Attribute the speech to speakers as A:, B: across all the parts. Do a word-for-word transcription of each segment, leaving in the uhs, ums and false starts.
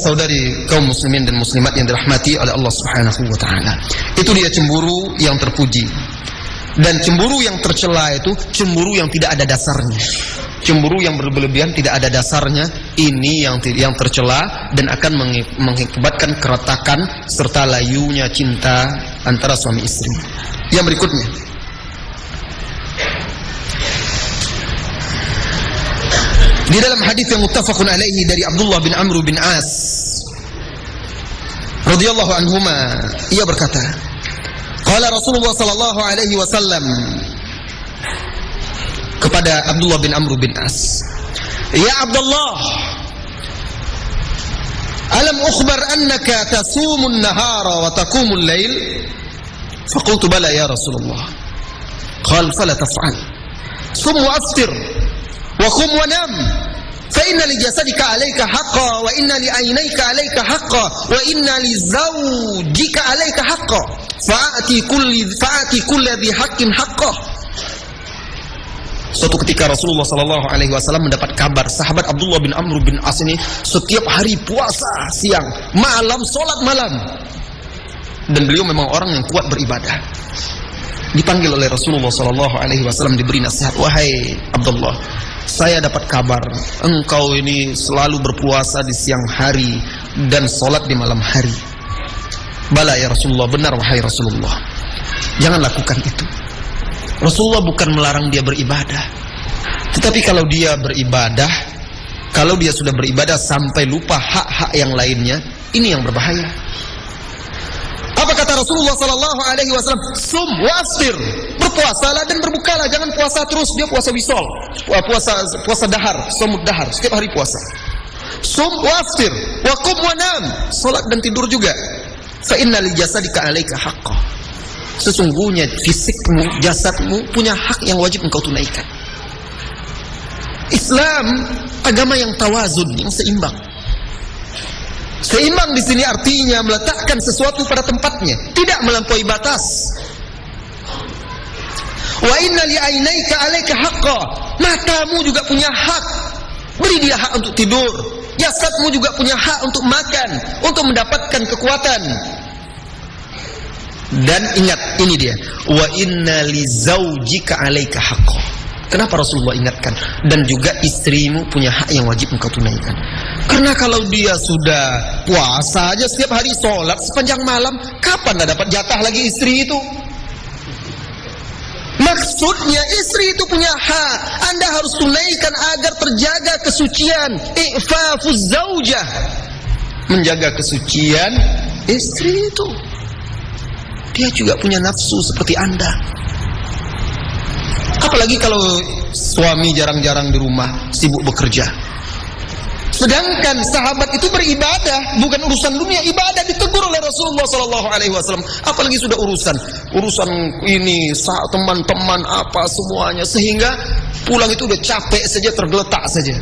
A: saudara-saudari kaum muslimin dan muslimat yang dirahmati oleh Allah Subhanahu wa taala. Itu dia cemburu yang terpuji. Dan cemburu yang tercela itu cemburu yang tidak ada dasarnya. Cemburu yang berlebihan tidak ada dasarnya, ini yang yang tercela dan akan mengakibatkan keretakan serta layunya cinta antara suami istri. Yang berikutnya, di dalam hadis yang muttafaqun alaihi dari Abdullah bin Amr bin As radhiyallahu anhuma, ia berkata, qala Rasulullah sallallahu alaihi wasallam kepada Abdullah bin Amr bin As, ya Abdullah, alam ukhbar annaka tasumun nahara wa taqumul lail? Faqultu bala ya Rasulullah. Qal fala taf'al. Sum wa aftir wa qum wa nam. Fa inna li jasadika alayka haqqan wa inna li aynayka alayka haqqan wa inna li zawjika alayka haqqan. Fa'ati kulli fa'ati kulli dhi haqqin haqqah. Suatu ketika Rasulullah sallallahu alaihi wasallam mendapat kabar sahabat Abdullah bin Amr bin As ini setiap hari puasa siang, malam salat malam. Dan beliau memang orang yang kuat beribadah. Dipanggil oleh Rasulullah sallallahu alaihi wasallam, diberi nasihat, wahai Abdullah, saya dapat kabar engkau ini selalu berpuasa di siang hari dan salat di malam hari. Bala ya Rasulullah, benar wahai Rasulullah. Jangan lakukan itu. Rasulullah bukan melarang dia beribadah, tetapi kalau dia beribadah, kalau dia sudah beribadah sampai lupa hak-hak yang lainnya, ini yang berbahaya. Apa kata Rasulullah sallallahu alaihi wasallam? Sum wa aftir, berpuasalah dan berbukalah, jangan puasa terus. Dia puasa wisol, puasa puasa dahar, somut dahar, setiap hari puasa. Sum wa aftir wa qum wa nam, salat dan tidur juga. Fa inna li jasadika alaika haqqan, sesungguhnya fisikmu, jasadmu punya hak yang wajib engkau tunaikan. Islam agama yang tawazun, yang seimbang. Seimbang di sini artinya meletakkan sesuatu pada tempatnya, tidak melampaui batas. Wa inna li aynayka alayka haqqan, matamu juga punya hak. Beri dia hak untuk tidur. Jasadmu juga punya hak untuk makan, untuk mendapatkan kekuatan. Dan ingat, ini dia, wa inna li zawjika alayka haqqan. Kenapa Rasulullah ingatkan? Dan juga istrimu punya hak yang wajib engkau tunaikan. Karena kalau dia sudah puasa aja setiap hari, sholat sepanjang malam, kapan dah dapat jatah lagi istri itu? Maksudnya istri itu punya hak, Anda harus tunaikan agar terjaga kesucian. I'fafuz zaujah, menjaga kesucian istri itu. Dia juga punya nafsu seperti Anda. Apalagi kalau suami jarang-jarang di rumah, sibuk bekerja. Sedangkan sahabat itu beribadah, bukan urusan dunia, ibadah, ditegur oleh Rasulullah sallallahu alaihi wasallam. Apalagi sudah urusan, urusan ini, teman-teman apa semuanya, sehingga pulang itu udah capek saja, tergeletak saja.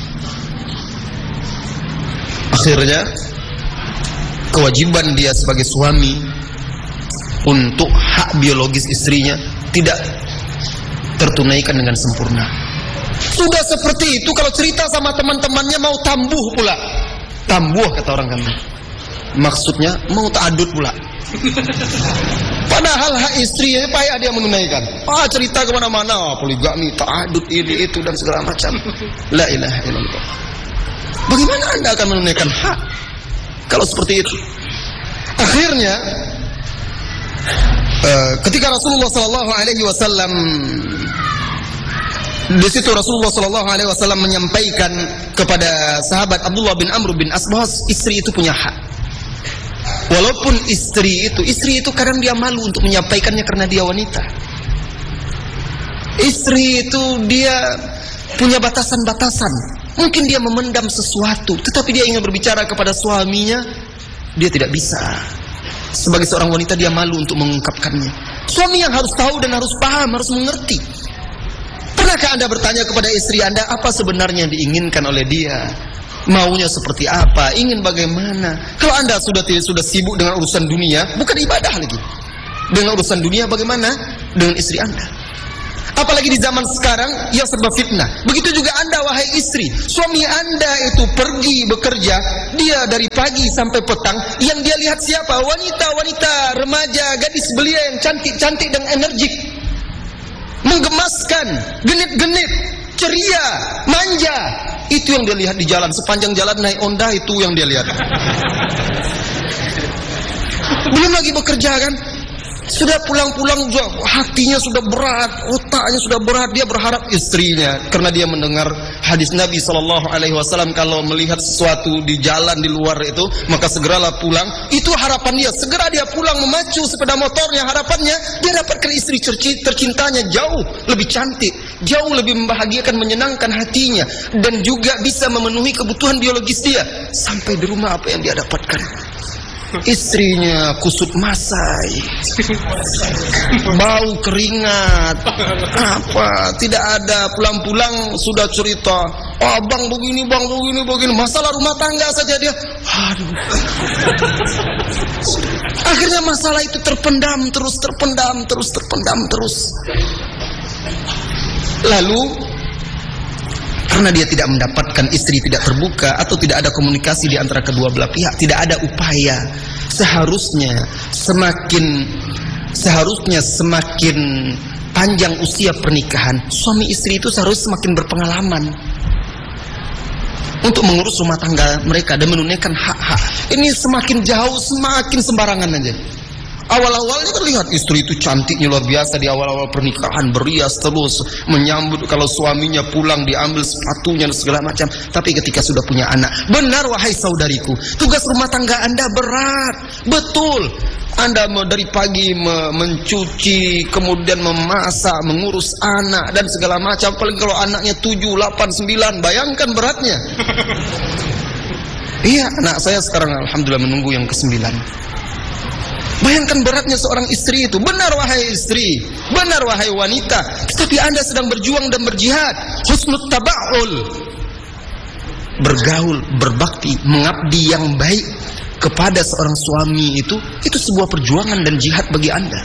A: Akhirnya kewajiban dia sebagai suami untuk hak biologis istrinya tidak tertunaikan dengan sempurna. Sudah seperti itu, kalau cerita sama teman-temannya mau tambuh pula. Tambuh kata orang kami. Maksudnya mau ta'adud pula. Padahal hak istrinya payah dia menunaikan. Ah, cerita kemana-mana, poligami, ta'adud, ini itu dan segala macam. La ilaha illallah. Bagaimana Anda akan menunaikan hak kalau seperti itu? Akhirnya Uh, ketika Rasulullah sallallahu alaihi wasallam, di situ Rasulullah sallallahu alaihi wasallam menyampaikan kepada sahabat Abdullah bin Amr bin As bahwa istri itu punya hak. Walaupun istri itu, istri itu kadang dia malu untuk menyampaikannya karena dia wanita. Istri itu dia punya batasan-batasan. Mungkin dia memendam sesuatu, tetapi dia ingin berbicara kepada suaminya, dia tidak bisa. Sebagai seorang wanita dia malu untuk mengungkapkannya. Suami yang harus tahu dan harus paham, harus mengerti. Pernahkah Anda bertanya kepada istri Anda apa sebenarnya yang diinginkan oleh dia? Maunya seperti apa? Ingin bagaimana? Kalau Anda sudah sudah sibuk dengan urusan dunia, bukan ibadah lagi. Dengan urusan dunia bagaimana? Dengan istri Anda. Apalagi di zaman sekarang yang serba fitnah. Begitu juga Anda wahai istri, suami Anda itu pergi bekerja, dia dari pagi sampai petang, yang dia lihat siapa? Wanita-wanita remaja, gadis belia yang cantik-cantik dan energik, menggemaskan, genit-genit, ceria, manja. Itu yang dia lihat di jalan, sepanjang jalan naik Honda, itu yang dia lihat. Belum lagi bekerja kan? Sudah pulang-pulang, hatinya sudah berat, otaknya sudah berat. Dia berharap istrinya, karena dia mendengar hadis Nabi shallallahu alaihi wasallam, kalau melihat sesuatu di jalan di luar itu, maka segeralah pulang. Itu harapan dia, segera dia pulang memacu sepeda motornya. Harapannya dia dapatkan istri tercintanya jauh lebih cantik, jauh lebih membahagiakan, menyenangkan hatinya, dan juga bisa memenuhi kebutuhan biologis dia. Sampai di rumah apa yang dia dapatkan? Istrinya kusut masai, bau keringat, apa tidak ada, pulang-pulang sudah cerita, oh bang begini bang begini begini, masalah rumah tangga saja dia. Aduh. Akhirnya masalah itu terpendam terus, terpendam terus, terpendam terus. Lalu karena dia tidak mendapatkan, istri tidak terbuka atau tidak ada komunikasi di antara kedua belah pihak, tidak ada upaya. Seharusnya semakin seharusnya semakin panjang usia pernikahan, suami istri itu seharusnya semakin berpengalaman untuk mengurus rumah tangga mereka dan menunaikan hak-hak. Ini semakin jauh, semakin sembarangan aja. Awal-awalnya terlihat istri itu cantiknya luar biasa di awal-awal pernikahan, berias terus, menyambut kalau suaminya pulang, diambil sepatunya dan segala macam. Tapi ketika sudah punya anak, benar wahai saudariku, tugas rumah tangga Anda berat, betul. Anda mau dari pagi me mencuci, kemudian memasak, mengurus anak dan segala macam. Apalagi kalau anaknya tujuh, delapan, sembilan, bayangkan beratnya. Iya, anak saya sekarang alhamdulillah menunggu yang kesembilan. Bayangkan beratnya seorang istri itu. Benar wahai istri, benar wahai wanita, tapi Anda sedang berjuang dan berjihad. Husnul taba'ul, bergaul, berbakti, mengabdi yang baik kepada seorang suami itu, itu sebuah perjuangan dan jihad bagi Anda.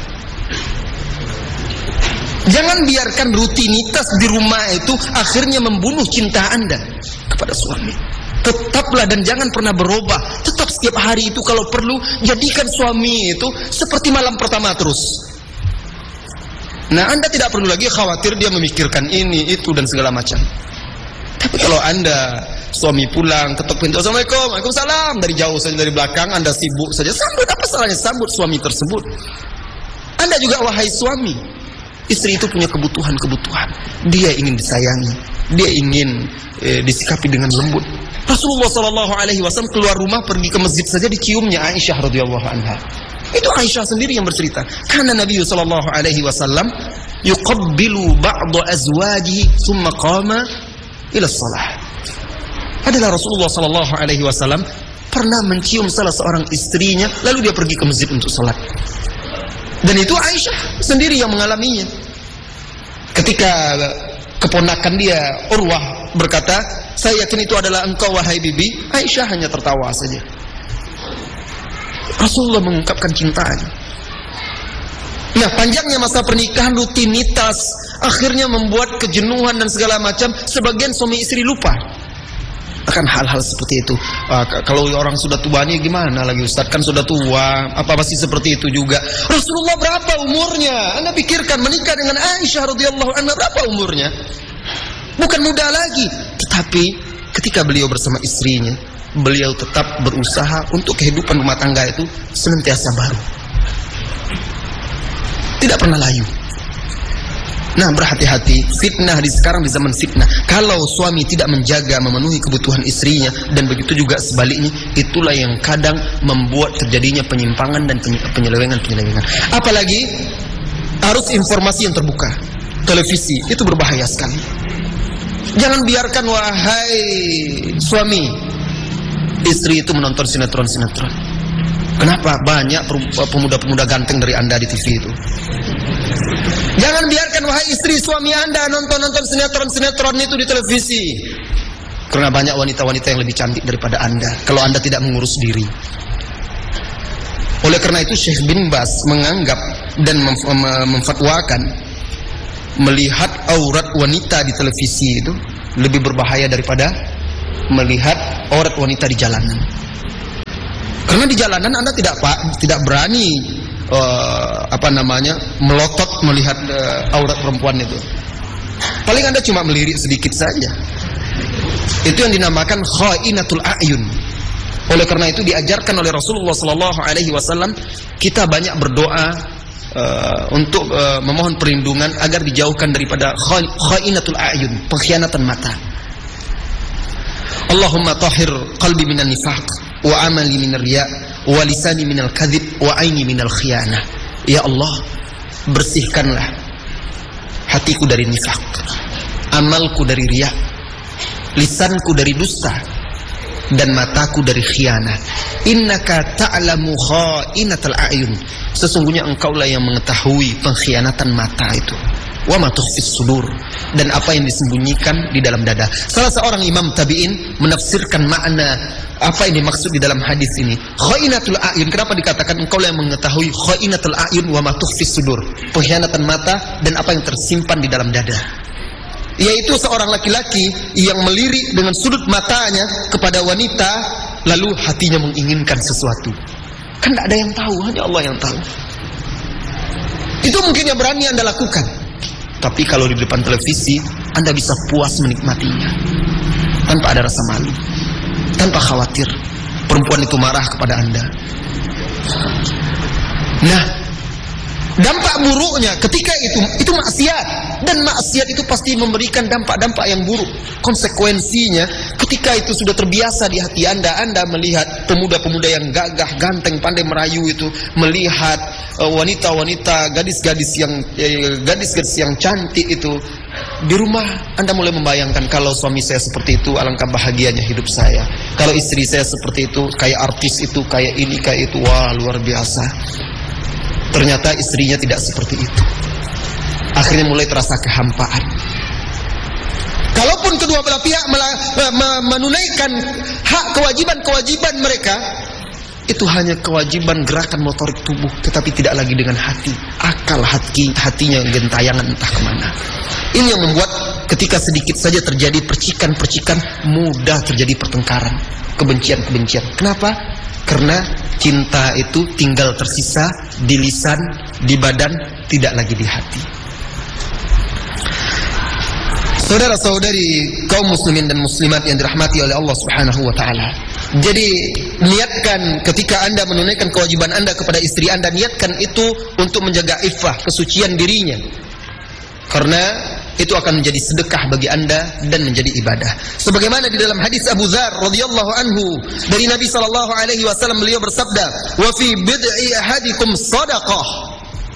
A: Jangan biarkan rutinitas di rumah itu akhirnya membunuh cinta Anda kepada suami. Tetaplah dan jangan pernah berubah. Tetap setiap hari itu kalau perlu, jadikan suami itu seperti malam pertama terus. Nah, Anda tidak perlu lagi khawatir dia memikirkan ini, itu dan segala macam. Tapi kalau Anda suami pulang, ketuk pintu, Assalamualaikum, Waalaikumsalam, dari jauh saja, dari belakang Anda sibuk saja, sambut, apa salahnya sambut suami tersebut. Anda juga wahai suami, istri itu punya kebutuhan-kebutuhan. Dia ingin disayangi, dia ingin eh, disikapi dengan lembut. Rasulullah shallallahu alaihi wasallam keluar rumah pergi ke masjid saja diciumnya Aisyah radhiyallahu anha. Itu Aisyah sendiri yang bercerita. Karena Nabi shallallahu alaihi wasallam yuqabbilu ba'da azwajihi thumma qama ila shalah. Adalah Rasulullah shallallahu alaihi wasallam pernah mencium salah seorang istrinya, lalu dia pergi ke masjid untuk salat. Dan itu Aisyah sendiri yang mengalaminya. Ketika keponakan dia Urwah berkata, saya yakin itu adalah engkau wahai bibi, Aisyah hanya tertawa saja. Rasulullah mengungkapkan cintanya. Nah, panjangnya masa pernikahan, rutinitas akhirnya membuat kejenuhan dan segala macam. Sebagian suami istri lupa akan hal-hal seperti itu. Ah, kalau orang sudah tua nih gimana lagi Ustaz, kan sudah tua, apa masih seperti itu juga? Rasulullah berapa umurnya? Anda pikirkan menikah dengan Aisyah radhiyallahu anha, berapa umurnya? Bukan muda lagi. Tetapi ketika beliau bersama istrinya, beliau tetap berusaha untuk kehidupan rumah tangga itu senantiasa baru, tidak pernah layu. Nah, berhati-hati, fitnah di sekarang di zaman fitnah. Kalau suami tidak menjaga, memenuhi kebutuhan istrinya, dan begitu juga sebaliknya, itulah yang kadang membuat terjadinya penyimpangan dan penyelewengan-penyelewengan. Apalagi harus informasi yang terbuka. Televisi itu berbahaya sekali. Jangan biarkan wahai suami, istri itu menonton sinetron-sinetron. Kenapa? Banyak pemuda-pemuda ganteng dari Anda di T V itu. Jangan biarkan wahai istri suami Anda nonton-nonton sinetron-sinetron itu di televisi. Karena banyak wanita-wanita yang lebih cantik daripada Anda kalau Anda tidak mengurus diri. Oleh karena itu Syekh bin Baz menganggap dan memfatwakan melihat aurat wanita di televisi itu lebih berbahaya daripada melihat aurat wanita di jalanan. Karena di jalanan Anda tidak pak, tidak berani uh, apa namanya melotot melihat uh, aurat perempuan itu. Paling Anda cuma melirik sedikit saja. Itu yang dinamakan khainatul a'yun. Oleh karena itu diajarkan oleh Rasulullah sallallahu alaihi wasallam kita banyak berdoa Uh, untuk uh, memohon perlindungan agar dijauhkan daripada khainatul a'yun, pengkhianatan mata. Allahumma tahhir qalbi minan nifaq wa amali minar riya wa lisani minal kadhib wa aini minal khiyanah. Ya Allah, bersihkanlah hatiku dari nifaq, amalku dari riya, lisanku dari dusta, dan mataku dari khianah. Innaka ta'lamu khainatal a'yun. Sesungguhnya engkaulah yang mengetahui pengkhianatan mata itu. Wa ma tukhfis sudur, dan apa yang disembunyikan di dalam dada. Salah seorang imam tabi'in menafsirkan makna apa yang dimaksud di dalam hadis ini. Khainatul a'yun, kenapa dikatakan engkaulah yang mengetahui khainatul a'yun wa ma tukhfis sudur, pengkhianatan mata dan apa yang tersimpan di dalam dada. Yaitu seorang laki-laki yang melirik dengan sudut matanya kepada wanita, lalu hatinya menginginkan sesuatu. Kan tidak ada yang tahu, hanya Allah yang tahu. Itu mungkin yang berani Anda lakukan. Tapi kalau di depan televisi, Anda bisa puas menikmatinya tanpa ada rasa malu, tanpa khawatir perempuan itu marah kepada Anda. Nah, dampak buruknya ketika itu itu maksiat, dan maksiat itu pasti memberikan dampak-dampak yang buruk. Konsekuensinya ketika itu sudah terbiasa di hati Anda, Anda melihat pemuda-pemuda yang gagah, ganteng, pandai merayu itu, melihat wanita-wanita, uh, gadis-gadis yang eh, gadis-gadis yang cantik itu di rumah, Anda mulai membayangkan kalau suami saya seperti itu, alangkah bahagianya hidup saya. Kalau istri saya seperti itu, kayak artis itu, kayak ini, kayak itu, wah luar biasa. Ternyata istrinya tidak seperti itu. Akhirnya mulai terasa kehampaan. Kalaupun kedua belah pihak menunaikan hak kewajiban-kewajiban mereka, itu hanya kewajiban gerakan motorik tubuh, tetapi tidak lagi dengan hati. Akal hati, hatinya gentayangan entah kemana. Ini yang membuat ketika sedikit saja terjadi percikan-percikan, mudah terjadi pertengkaran, kebencian-kebencian. Kenapa? Karena cinta itu tinggal tersisa di lisan, di badan, tidak lagi di hati. Saudara-saudari kaum muslimin dan muslimat yang dirahmati oleh Allah Subhanahu wa taala. Jadi niatkan ketika Anda menunaikan kewajiban Anda kepada istri Anda, niatkan itu untuk menjaga iffah, kesucian dirinya. Karena itu akan menjadi sedekah bagi Anda dan menjadi ibadah. Sebagaimana di dalam hadis Abu Dzar radhiyallahu anhu dari Nabi sallallahu alaihi wasallam, beliau bersabda, "Wa fi bid'i ahadikum shadaqah."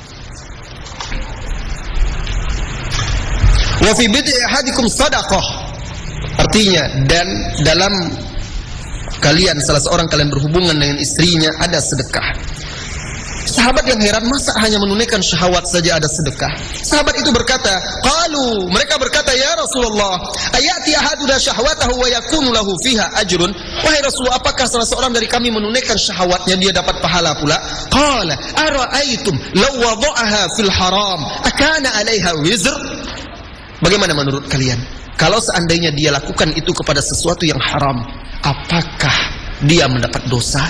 A: Wa fi bid'i ahadikum shadaqah. Artinya, dan dalam kalian, salah seorang kalian berhubungan dengan istrinya, ada sedekah. Sahabat yang heran, masa hanya menunaikan syahwat saja ada sedekah? Sahabat itu berkata, qalu, mereka berkata, ya Rasulullah, ayati ahaduna syahwatahu wa yakunu lahu fiha ajrun. Wahai Rasulullah, apakah salah seorang dari kami menunaikan syahwatnya dia dapat pahala pula? Qala, ara'aytum law wada'aha fil haram akana 'alaiha wizr? Bagaimana menurut kalian? Kalau seandainya dia lakukan itu kepada sesuatu yang haram, apakah dia mendapat dosa?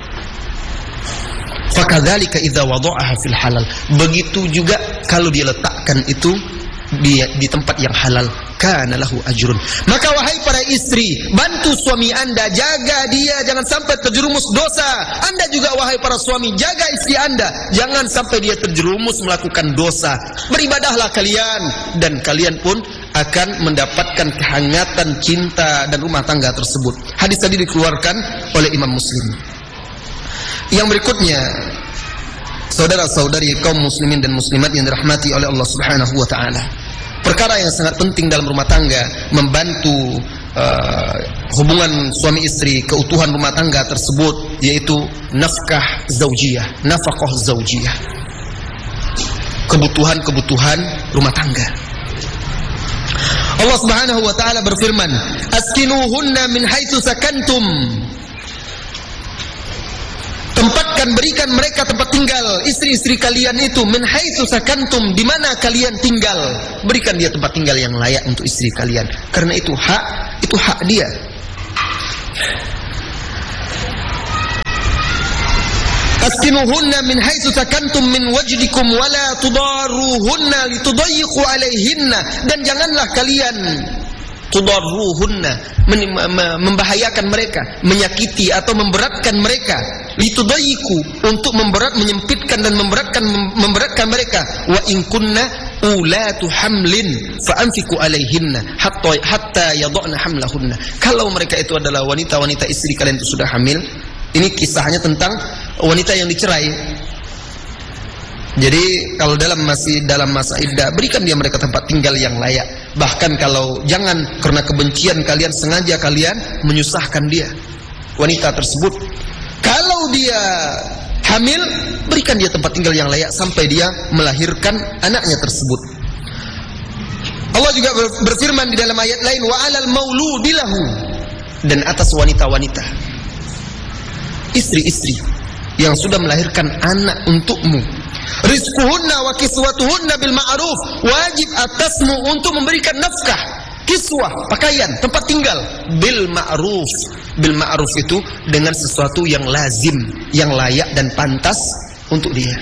A: Fakadzalika idza wada'aha fil halal. Begitu juga kalau dia letakkan itu di, di tempat yang halal, kana lahu ajrun. Maka wahai para istri, bantu suami Anda, jaga dia jangan sampai terjerumus dosa. Anda juga wahai para suami, jaga istri Anda jangan sampai dia terjerumus melakukan dosa. Beribadahlah kalian, dan kalian pun akan mendapatkan kehangatan cinta dan rumah tangga tersebut. Hadis tadi dikeluarkan oleh Imam Muslim. Yang berikutnya, saudara-saudari kaum muslimin dan muslimat yang dirahmati oleh Allah Subhanahu wa taala, perkara yang sangat penting dalam rumah tangga, membantu uh, hubungan suami istri, keutuhan rumah tangga tersebut, yaitu nafkah zaujiyah, nafkah zaujiyah, kebutuhan-kebutuhan rumah tangga. Allah Subhanahu wa taala berfirman, askinuhunna min haitsu sakantum. Tempatkan, berikan mereka tempat tinggal, istri-istri kalian itu, min haitsu sakantum, di mana kalian tinggal. Berikan dia tempat tinggal yang layak untuk istri kalian. Karena itu hak, itu hak dia. Askinuhunna min haitsu sakantum min wajdikum wala tudaruhunna litudayyiqu alaihinna, dan janganlah kalian tudarruhunna, membahayakan mereka, menyakiti atau memberatkan mereka, litudayyiqu, untuk memberat, menyempitkan dan memberatkan memberatkan mereka. Wa in kunna ulatu hamlin fa anfiqu alaihinna hatta hatta yadhna hamlahunna. Kalau mereka itu adalah wanita-wanita istri kalian itu sudah hamil. Ini kisahnya tentang wanita yang dicerai. Jadi kalau dalam masih dalam masa iddah, berikan dia mereka tempat tinggal yang layak. Bahkan kalau jangan karena kebencian kalian sengaja kalian menyusahkan dia, wanita tersebut. Kalau dia hamil, berikan dia tempat tinggal yang layak sampai dia melahirkan anaknya tersebut. Allah juga berfirman di dalam ayat lain, wa alal mauludilahu, dan atas wanita-wanita, istri-istri yang sudah melahirkan anak untukmu, rizquhunna wa kiswatuhunna bil ma'ruf, wajib atasmu untuk memberikan nafkah, kiswah, pakaian, tempat tinggal, bil ma'ruf. Bil ma'ruf itu dengan sesuatu yang lazim, yang layak dan pantas untuk dia.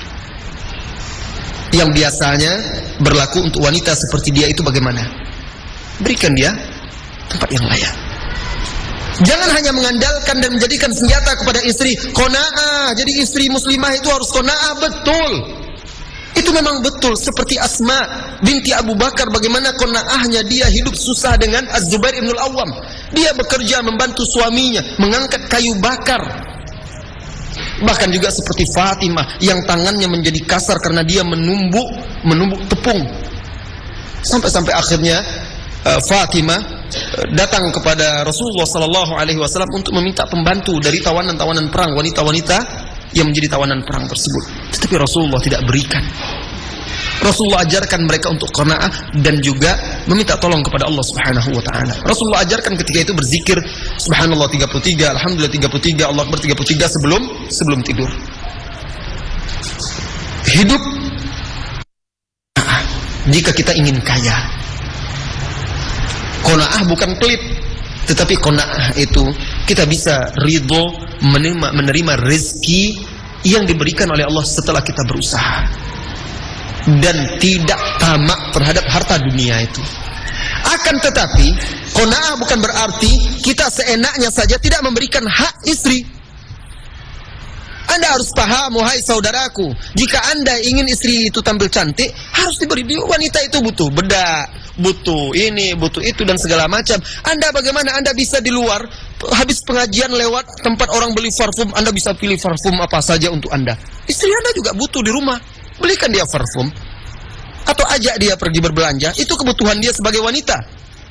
A: Yang biasanya berlaku untuk wanita seperti dia itu bagaimana? Berikan dia tempat yang layak. Jangan hanya mengandalkan dan menjadikan senjata kepada istri. Qanaah, jadi istri muslimah itu harus qanaah, betul. Itu memang betul. Seperti Asma binti Abu Bakar, bagaimana qanaahnya dia hidup susah dengan Az-Zubair ibn al-Awwam. Dia bekerja membantu suaminya mengangkat kayu bakar. Bahkan juga seperti Fatimah yang tangannya menjadi kasar karena dia menumbuk menumbuk tepung. Sampai-sampai akhirnya uh, Fatimah datang kepada Rasulullah sallallahu alaihi wasallam untuk meminta pembantu dari tawanan-tawanan perang, wanita-wanita yang menjadi tawanan perang tersebut. Tetapi Rasulullah tidak berikan. Rasulullah ajarkan mereka untuk qanaah dan juga meminta tolong kepada Allah Subhanahu wa taala. Rasulullah ajarkan ketika itu berzikir subhanallah tiga puluh tiga, alhamdulillah tiga puluh tiga, Allah akbar tiga puluh tiga sebelum sebelum tidur. Hidup jika kita ingin kaya. Qanaah bukan pelit, tetapi qanaah itu kita bisa ridho menerima, menerima rezeki yang diberikan oleh Allah setelah kita berusaha, dan tidak tamak terhadap harta dunia itu. Akan tetapi qanaah bukan berarti kita seenaknya saja tidak memberikan hak istri. Anda harus paham, wahai saudaraku, jika Anda ingin istri itu tampil cantik, harus diberi. Wanita itu butuh bedak, butuh ini, butuh itu, dan segala macam. Anda bagaimana? Anda bisa di luar, habis pengajian lewat tempat orang beli parfum, Anda bisa pilih parfum apa saja untuk Anda. Istri Anda juga butuh di rumah, belikan dia parfum, atau ajak dia pergi berbelanja. Itu kebutuhan dia sebagai wanita.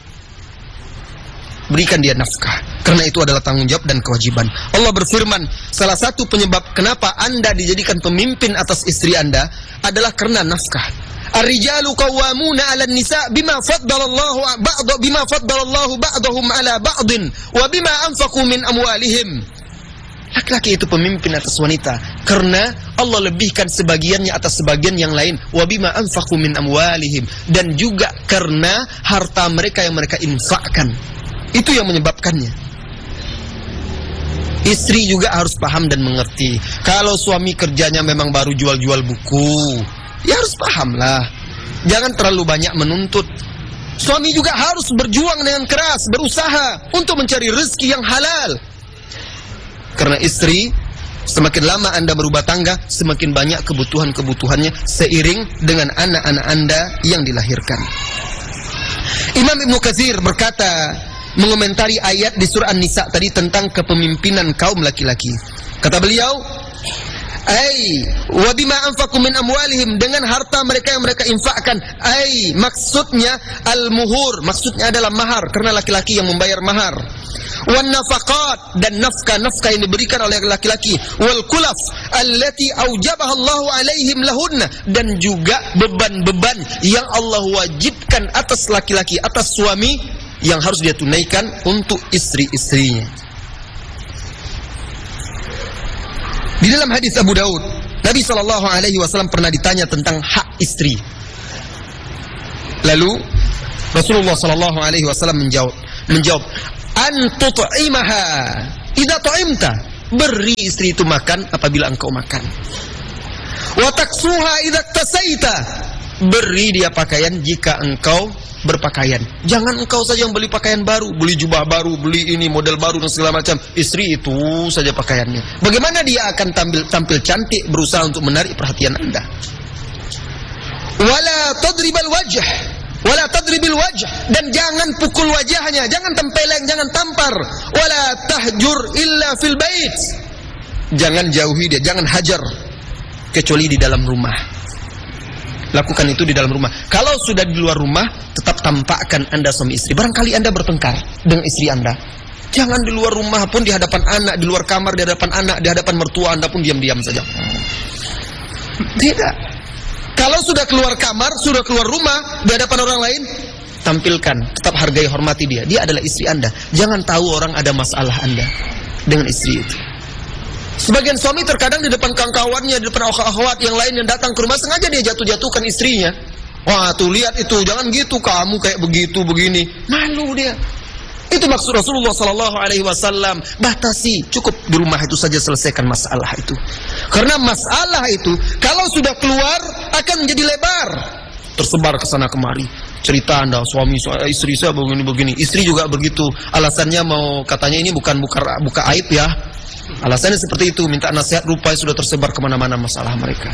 A: Berikan dia nafkah, karena itu adalah tanggung jawab dan kewajiban. Allah berfirman, salah satu penyebab kenapa Anda dijadikan pemimpin atas istri Anda adalah karena nafkah. Ar-rijalu qawwamuna 'alan nisa bima faddalallahu ba'd bima faddalallahu ba'dahum 'ala ba'din wa bima anfaqu min amwalihim. Laki-laki itu pemimpin atas wanita karena Allah lebihkan sebagiannya atas sebagian yang lain, wa bima anfaqu min amwalihim, dan juga karena harta mereka yang mereka infakkan. Itu yang menyebabkannya. Istri juga harus paham dan mengerti. Kalau suami kerjanya memang baru jual-jual buku, ya harus pahamlah. Jangan terlalu banyak menuntut. Suami juga harus berjuang dengan keras, berusaha untuk mencari rezeki yang halal. Karena istri, semakin lama Anda berubah tangga, semakin banyak kebutuhan-kebutuhannya seiring dengan anak-anak Anda yang dilahirkan. Imam Ibnu Katsir berkata, mengomentari ayat di surah An-Nisa tadi tentang kepemimpinan kaum laki-laki. Kata beliau, ai wa bima anfaqu min amwalihim, dengan harta mereka yang mereka infakkan. Ai maksudnya al-muhur, maksudnya adalah mahar, karena laki-laki yang membayar mahar. Wan nafaqat, dan nafkah-nafkah yang diberikan oleh laki-laki. Wal kulaf allati aujabaha Allahu alaihim lahunna, dan juga beban-beban yang Allah wajibkan atas laki-laki, atas suami, yang harus dia tunaikan untuk istri-istrinya. Di dalam hadis Abu Daud, Nabi shallallahu alaihi wasallam pernah ditanya tentang hak istri. Lalu Rasulullah shallallahu alaihi wasallam menjawab, menjawab, an tut'imaha idza ta'imta, beri istri itu makan apabila engkau makan. Wa taksuha idza tasaita, beri dia pakaian jika engkau berpakaian. Jangan engkau saja yang beli pakaian baru, beli jubah baru, beli ini model baru dan segala macam. Istri itu saja pakaiannya. Bagaimana dia akan tampil tampil cantik, berusaha untuk menarik perhatian Anda? Wala tadribal wajh, wala tadribil wajh, dan jangan pukul wajahnya, jangan tempeleng, jangan tampar. Wala tahjur illa fil bait, jangan jauhi dia, jangan hajar kecuali di dalam rumah. Lakukan itu di dalam rumah. Kalau sudah di luar rumah, tetap tampakkan Anda suami istri. Barangkali Anda bertengkar dengan istri Anda, jangan di luar rumah pun, di hadapan anak, di luar kamar, di hadapan anak, di hadapan mertua Anda pun diam-diam saja. Tidak. Kalau sudah keluar kamar, sudah keluar rumah, di hadapan orang lain, tampilkan, tetap hargai, hormati dia. Dia adalah istri Anda. Jangan tahu orang ada masalah Anda dengan istri itu. Sebagian suami terkadang di depan kawan-kawannya, di depan akhwat yang lain yang datang ke rumah, sengaja dia jatuh-jatuhkan istrinya. Wah, tuh lihat itu, jangan gitu, kamu kayak begitu begini. Malu dia. Itu maksud Rasulullah Sallallahu Alaihi Wasallam. Batasi, cukup di rumah itu saja, selesaikan masalah itu. Karena masalah itu kalau sudah keluar akan menjadi lebar, tersebar ke sana kemari. Cerita Anda, suami istri saya begini-begini, istri juga begitu. Alasannya mau, katanya ini bukan buka buka aib ya. Alasannya seperti itu, minta nasihat, rupanya sudah tersebar kemana-mana masalah mereka.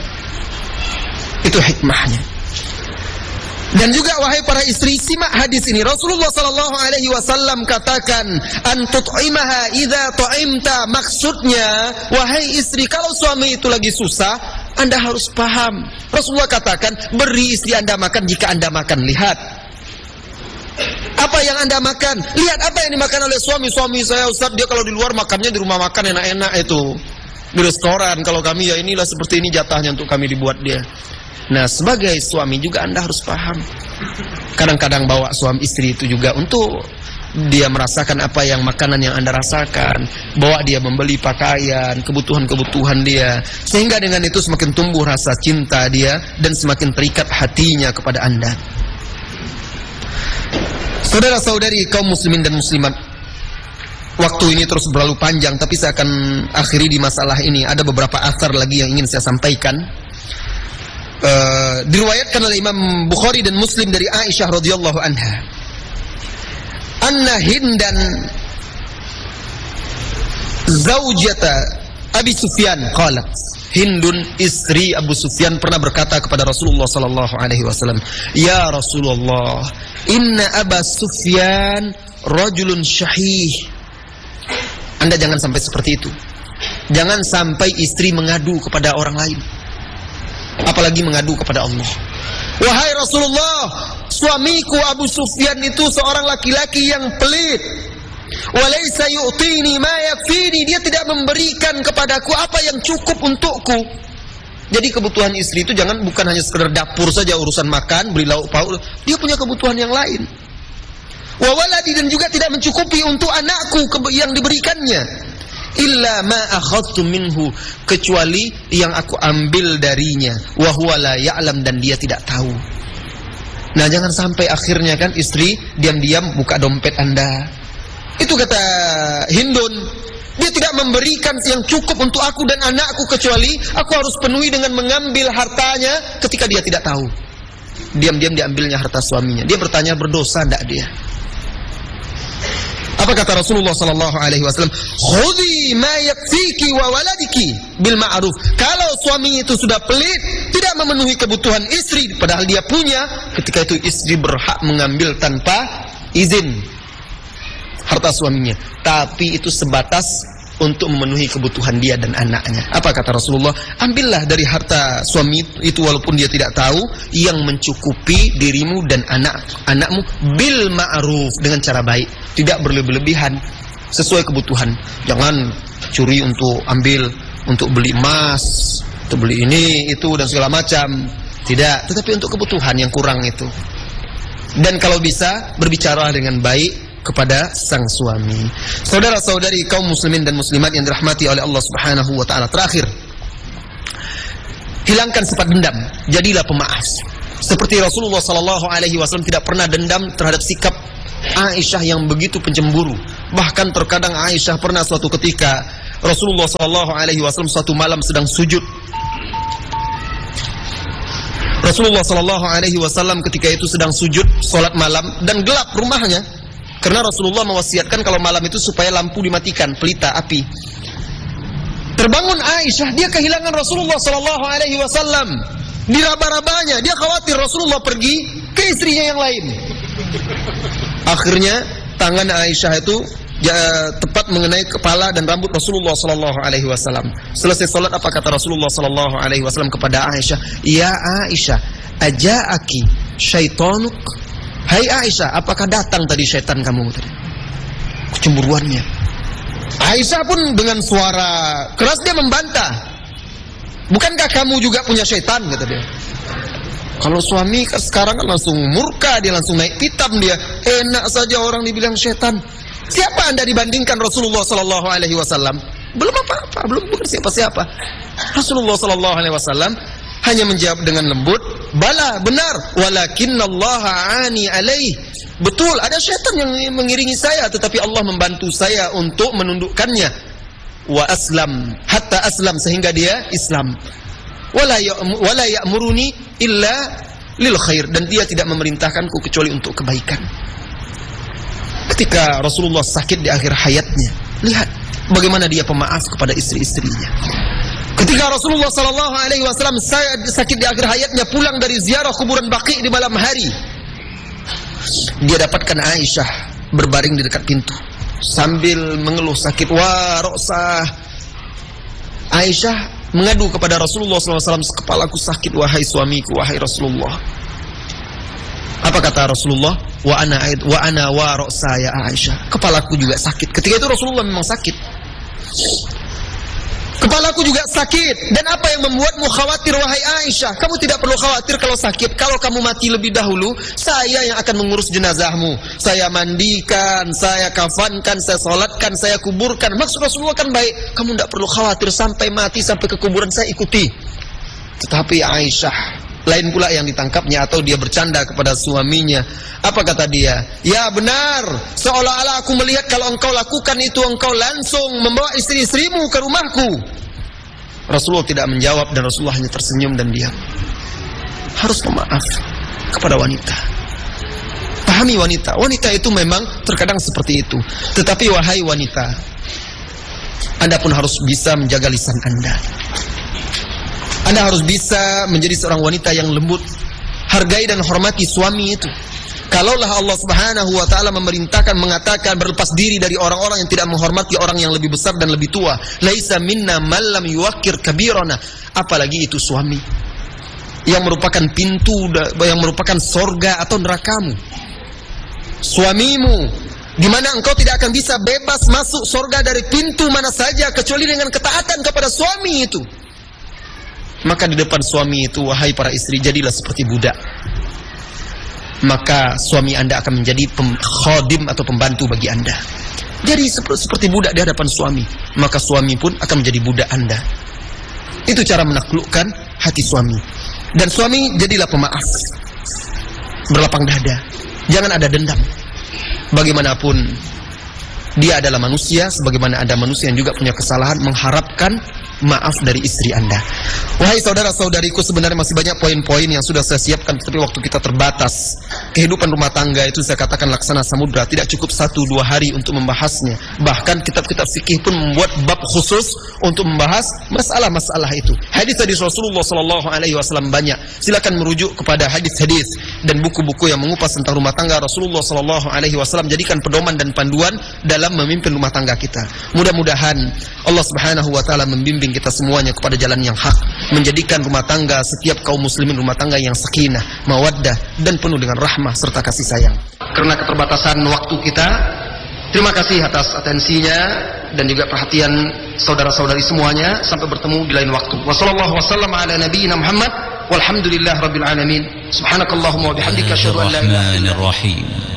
A: Itu hikmahnya. Dan juga wahai para istri, simak hadis ini. Rasulullah Sallallahu Alaihi Wasallam katakan, an tut'imaha idza ta'imta. Maksudnya, wahai istri, kalau suami itu lagi susah, Anda harus paham. Rasulullah katakan, beri istri Anda makan jika Anda makan. Lihat apa yang Anda makan, lihat apa yang dimakan oleh suami. Suami saya, Ustaz, dia kalau di luar makannya di rumah makan enak-enak itu, di restoran. Kalau kami ya inilah seperti ini jatahnya untuk kami dibuat dia. Nah, sebagai suami juga Anda harus paham. Kadang-kadang bawa suami istri itu juga untuk dia merasakan apa yang makanan yang Anda rasakan. Bawa dia membeli pakaian, kebutuhan-kebutuhan dia. Sehingga dengan itu semakin tumbuh rasa cinta dia dan semakin terikat hatinya kepada Anda. Saudara-saudari kaum muslimin dan muslimat, waktu ini terus berlalu panjang, tapi saya akan akhiri di masalah ini. Ada beberapa athar lagi yang ingin saya sampaikan. Uh, diriwayatkan oleh Imam Bukhari dan Muslim dari Aisyah radhiyallahu anha, anna Hindan zaujata Abi Sufyan qalat, Hindun istri Abu Sufyan pernah berkata kepada Rasulullah sallallahu alaihi wasallam, ya Rasulullah, inna Aba Sufyan rajulun syahih. Anda jangan sampai seperti itu. Jangan sampai istri mengadu kepada orang lain, apalagi mengadu kepada Allah. Wahai Rasulullah, suamiku Abu Sufyan itu seorang laki-laki yang pelit. Walaysa yu'tini ma yakfini, dia tidak memberikan kepadaku apa yang cukup untukku. Jadi kebutuhan istri itu jangan bukan hanya sekedar dapur saja, urusan makan, beli lauk pauk. Dia punya kebutuhan yang lain. Wa waladi, dan juga tidak mencukupi untuk anakku yang diberikannya. Illa ma akhadtu minhu, kecuali yang aku ambil darinya. Wa huwa la ya'lam, dan dia tidak tahu. Nah, jangan sampai akhirnya kan istri diam-diam buka dompet Anda. Itu kata Hindun, dia tidak memberikan yang cukup untuk aku dan anakku, kecuali aku harus penuhi dengan mengambil hartanya ketika dia tidak tahu. Diam-diam diambilnya harta suaminya. Dia bertanya, berdosa tidak dia? Apa kata Rasulullah sallallahu alaihi wasallam? Khudhi ma yakfiki wa waladiki bil ma'ruf. Kalau suami itu sudah pelit, tidak memenuhi kebutuhan istri, padahal dia punya, ketika itu istri berhak mengambil tanpa izin harta suaminya, tapi itu sebatas untuk memenuhi kebutuhan dia dan anaknya. Apa kata Rasulullah? Ambillah dari harta suami itu walaupun dia tidak tahu, yang mencukupi dirimu dan anak-anakmu bil ma'ruf, dengan cara baik, tidak berlebih-lebihan, sesuai kebutuhan. Jangan curi untuk ambil untuk beli emas, untuk beli ini itu dan segala macam. Tidak, tetapi untuk kebutuhan yang kurang itu. Dan kalau bisa berbicara dengan baik kepada sang suami. Saudara-saudari kaum muslimin dan muslimat yang dirahmati oleh Allah Subhanahu wa taala, terakhir, hilangkan sifat dendam, jadilah pemaaf. Seperti Rasulullah sallallahu alaihi wasallam tidak pernah dendam terhadap sikap Aisyah yang begitu pencemburu. Bahkan terkadang Aisyah pernah suatu ketika Rasulullah sallallahu alaihi wasallam suatu malam sedang sujud. Rasulullah sallallahu alaihi wasallam ketika itu sedang sujud salat malam dan gelap rumahnya. Karena Rasulullah mewasiatkan kalau malam itu supaya lampu dimatikan, pelita api. Terbangun Aisyah, dia kehilangan Rasulullah sallallahu alaihi wasallam. Diraba-rabanya, dia khawatir Rasulullah pergi ke istrinya yang lain. Akhirnya tangan Aisyah itu ya, tepat mengenai kepala dan rambut Rasulullah sallallahu alaihi wasallam. Selesai salat, apa kata Rasulullah sallallahu alaihi wasallam kepada Aisyah? "Ya Aisyah, aja'aki syaitanuk?" Hai Aisyah, apakah datang tadi syaitan kamu tadi? Kecemburuannya. Aisyah pun dengan suara keras dia membantah. "Bukankah kamu juga punya syaitan?" kata dia. Kalau suami sekarang kan langsung murka, dia langsung naik pitam dia. Enak saja orang dibilang syaitan. Siapa Anda dibandingkan Rasulullah sallallahu alaihi wasallam? Belum apa-apa, belum bukan siapa-siapa. Rasulullah sallallahu alaihi wasallam hanya menjawab dengan lembut, "Bala, benar, walakinallaha ani alaih." Betul, ada syaitan yang mengiringi saya, tetapi Allah membantu saya untuk menundukkannya. Wa aslam, hatta aslam, sehingga dia Islam. Wala wala ya'muruni illa lil khair, dan dia tidak memerintahkanku kecuali untuk kebaikan. Ketika Rasulullah sakit di akhir hayatnya, lihat bagaimana dia pemaaf kepada istri-istrinya. Ketika Rasulullah sallallahu alaihi wasallam sakit di akhir hayatnya, pulang dari ziarah kuburan Baqi di malam hari, dia dapatkan Aisyah berbaring di dekat pintu sambil mengeluh sakit. Wa roksah. Aisyah mengadu kepada Rasulullah sallallahu alaihi wasallam, "Kepalaku sakit wahai suamiku, wahai Rasulullah." Apa kata Rasulullah? Wa ana aid wa ana wa ra'sa ya Aisyah. Kepalaku juga sakit. Ketika itu Rasulullah memang sakit. Kepalaku juga sakit. Dan apa yang membuatmu khawatir wahai Aisyah? Kamu tidak perlu khawatir kalau sakit. Kalau kamu mati lebih dahulu, saya yang akan mengurus jenazahmu. Saya mandikan, saya kafankan, saya salatkan, saya kuburkan. Maksud Rasulullah kan baik. Kamu tidak perlu khawatir sampai mati, sampai ke kuburan saya ikuti. Tetapi Aisyah lain pula yang ditangkapnya, atau dia bercanda kepada suaminya. Apa kata dia? "Ya benar, seolah-olah aku melihat kalau engkau lakukan itu, engkau langsung membawa istri-istrimu ke rumahku." Rasulullah tidak menjawab dan Rasulullah hanya tersenyum dan diam. Harus pemaaf kepada wanita. Pahami wanita. Wanita itu memang terkadang seperti itu. Tetapi wahai wanita, Anda pun harus bisa menjaga lisan Anda. Anda harus bisa menjadi seorang wanita yang lembut. Hargai dan hormati suami itu. Kalaulah Allah Subhanahu wa taala memerintahkan, mengatakan berlepas diri dari orang-orang yang tidak menghormati orang yang lebih besar dan lebih tua, laisa minna man lam yuwaqqir kabirana, apalagi itu suami yang merupakan pintu, yang merupakan sorga atau nerakamu. Suamimu, di mana engkau tidak akan bisa bebas masuk sorga dari pintu mana saja kecuali dengan ketaatan kepada suami itu. Maka di depan suami itu, wahai para istri, jadilah seperti budak. Maka suami Anda akan menjadi khadim atau pembantu bagi Anda. Jadi seperti budak di hadapan suami, maka suami pun akan menjadi budak Anda. Itu cara menaklukkan hati suami. Dan suami jadilah pemaaf, berlapang dada, jangan ada dendam. Bagaimanapun dia adalah manusia, sebagaimana Anda manusia yang juga punya kesalahan, mengharapkan maaf dari istri Anda. Wahai saudara-saudariku, sebenarnya masih banyak poin-poin yang sudah saya siapkan, tapi waktu kita terbatas. Kehidupan rumah tangga itu saya katakan laksana samudra, tidak cukup satu dua hari untuk membahasnya. Bahkan kitab-kitab fikih pun membuat bab khusus untuk membahas masalah-masalah itu. Hadis-hadis Rasulullah sallallahu alaihi wasallam banyak. Silakan merujuk kepada hadis-hadis dan buku-buku yang mengupas tentang rumah tangga Rasulullah sallallahu alaihi wasallam. Jadikan pedoman dan panduan dalam memimpin rumah tangga kita. Mudah-mudahan Allah Subhanahu wa taala membimbing kita semuanya kepada jalan yang hak, menjadikan rumah tangga setiap kaum muslimin rumah tangga yang sakinah, mawaddah, dan penuh dengan rahmah serta kasih sayang. Karena keterbatasan waktu kita, terima kasih atas atensinya dan juga perhatian saudara-saudari semuanya. Sampai bertemu di lain waktu. Wassallallahu wasallam ala nabiyyina Muhammad walhamdulillah rabbil alamin. Subhanakallahumma wa bihamdika asyhadu an la ilaha illa anta